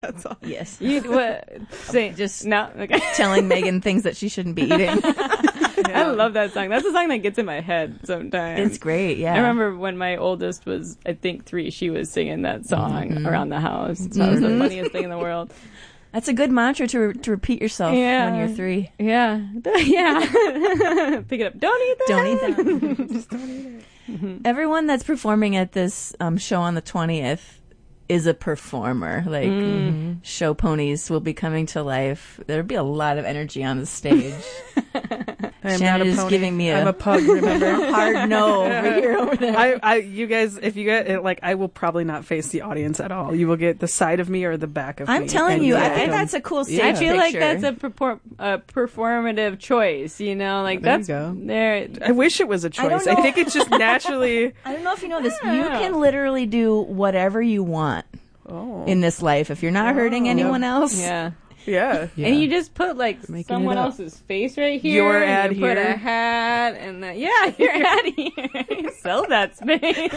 That's all. Yes. You what? Say Just no. Okay. telling Megan things that she shouldn't be eating. I love that song. That's a song that gets in my head sometimes. It's great, yeah. I remember when my oldest was, I think, 3, she was singing that song around the house. So it was the funniest thing in the world. That's a good mantra to repeat yourself when you're 3. Yeah. Yeah. Pick it up. Don't eat that. Don't eat that. Just don't eat it. Everyone that's performing at this show on the 20th is a performer. Like, show ponies will be coming to life. There'll be a lot of energy on the stage. I'm Shannon not a is pony. giving me I'm a pug, remember? hard no over here, over there. You guys, if you get it, like, I will probably not face the audience at all. You will get the side of me or the back of me. I'm telling you, I think become- that's a cool stage I feel like picture. that's a performative choice, you know? Like, There you that's go. there. I wish it was a choice. I think it's just naturally. I don't know if you know this. You can literally do whatever you want in this life if you're not hurting anyone else. Yeah. Yeah. And you just put like Making someone it up. else's face right here. Your and ad you put here. a hat and then, your ad here. Sell that space.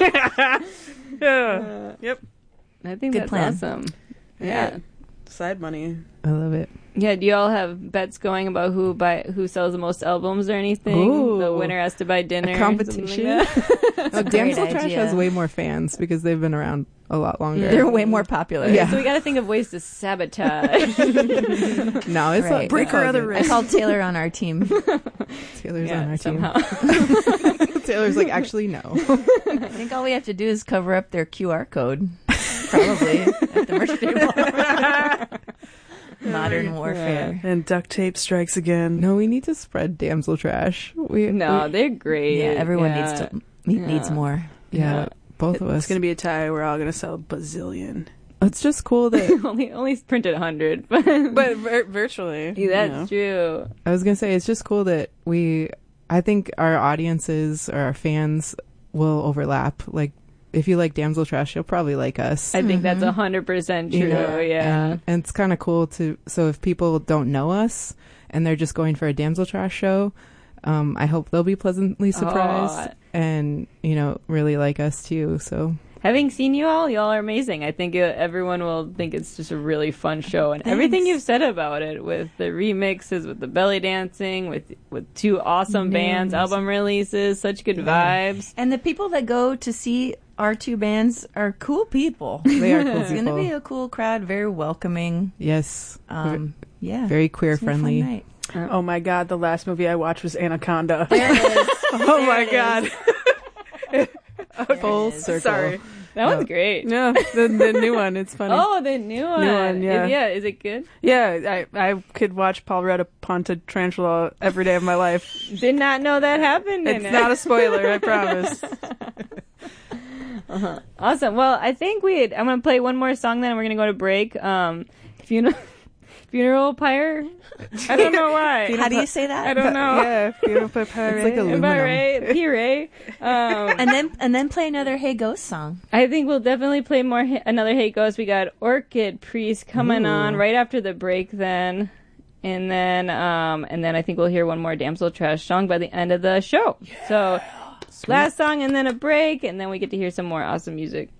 Yep. I think Good that's plan. awesome. Yeah. Side money. I love it. Yeah, do you all have bets going about who sells the most albums or anything? Ooh. The winner has to buy dinner. A or competition? something like that? Oh, Damsel great Trash idea. has way more fans because they've been around a lot longer. They're way more popular. Yeah. So we got to think of ways to sabotage. No, it's Right. Break her other I wrist. called Taylor on our team. Taylor's Yeah, on our somehow. team. Taylor's like, actually, no. I think all we have to do is cover up their QR code. Probably at the merch table. Modern warfare. And duct tape strikes again. No, we need to spread Damsel Trash. No, they're great. Yeah, everyone needs more. Yeah, both of us. It's going to be a tie. We're all going to sell a bazillion. It's just cool that only printed 100, but Virtually. that's true. I was gonna say it's just cool that I think our audiences or our fans will overlap. Like, if you like Damsel Trash, you'll probably like us. I think that's 100% true. You know? Yeah. And it's kind of cool so if people don't know us and they're just going for a Damsel Trash show, I hope they'll be pleasantly surprised and, really like us too. So Having seen you all are amazing. I think everyone will think it's just a really fun show. And everything you've said about it, with the remixes, with the belly dancing, with 2 awesome bands, album releases, such good vibes. And the people that go to see our 2 bands are cool people. they are cool It's going to people. be a cool crowd, very welcoming. Yes. Yeah. Very queer It's gonna be a fun friendly. night. Oh my God, the last movie I watched was Anaconda. There it is. Oh my God. Full is. circle. Sorry. That was great. No, the new one. It's funny. Oh, the new one. Yeah. Is it good? Yeah, I could watch Paul Rudd punt a tarantula every day of my life. Did not know that happened. It's not a spoiler, I promise. Awesome. Well, I think I'm going to play one more song, then we're going to go to break. Funeral Pyre? I don't know why. How do you say that? I don't know. Yeah, beautiful It's like pirate. Am I aluminum. right? Pire. And then play another Hey Ghost song. I think we'll definitely play another Hate Ghost. We got Orchid Priest coming on right after the break then. And then I think we'll hear one more Damsel Trash song by the end of the show. So last song and then a break, and then we get to hear some more awesome music.